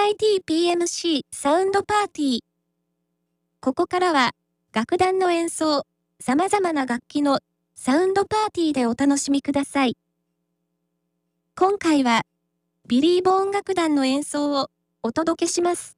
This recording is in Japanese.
MIT-PMC サウンドパーティー。ここからは、楽団の演奏、様々な楽器のサウンドパーティーでお楽しみください。今回は、ビリー・ボーン楽団の演奏をお届けします。